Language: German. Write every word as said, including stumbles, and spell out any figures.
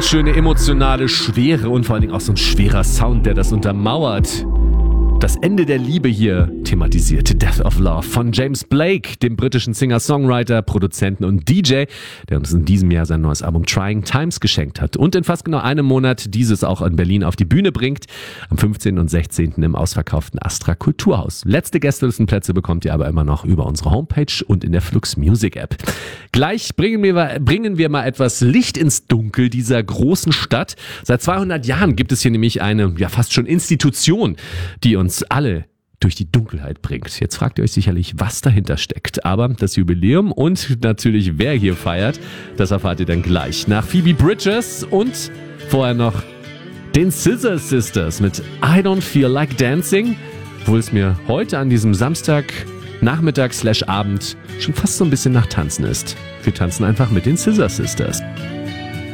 ganz schöne emotionale Schwere und vor allen Dingen auch so ein schwerer Sound, der das untermauert. Das Ende der Liebe hier thematisiert. Death of Love von James Blake, dem britischen Singer-Songwriter, Produzenten und D J, der uns in diesem Jahr sein neues Album Trying Times geschenkt hat und in fast genau einem Monat dieses auch in Berlin auf die Bühne bringt. Am fünfzehnten und sechzehnten im ausverkauften Astra Kulturhaus. Letzte Gästelistenplätze bekommt ihr aber immer noch über unsere Homepage und in der Flux Music App. Gleich bringen wir, bringen wir mal etwas Licht ins Dunkel dieser großen Stadt. Seit zweihundert Jahren gibt es hier nämlich eine, ja fast schon Institution, die uns alle durch die Dunkelheit bringt. Jetzt fragt ihr euch sicherlich, was dahinter steckt. Aber das Jubiläum und natürlich wer hier feiert, das erfahrt ihr dann gleich. Nach Phoebe Bridgers und vorher noch den Scissor Sisters mit I Don't Feel Like Dancing, obwohl es mir heute an diesem Samstag Nachmittag slash Abend schon fast so ein bisschen nach Tanzen ist. Wir tanzen einfach mit den Scissor Sisters.